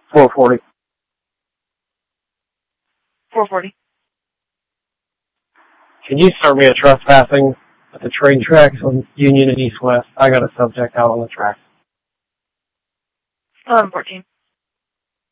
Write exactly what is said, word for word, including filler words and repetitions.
four forty. four forty. Can you start me a trespassing at the train tracks on Union and East West? I got a subject out on the tracks. eleven fourteen.